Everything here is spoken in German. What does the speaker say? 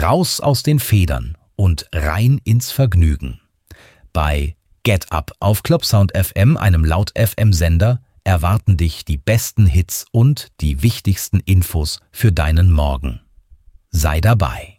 raus aus den Federn und rein ins Vergnügen. Bei Get Up auf Clubsound FM, einem Laut-FM-Sender, erwarten dich die besten Hits und die wichtigsten Infos für deinen Morgen. Sei dabei.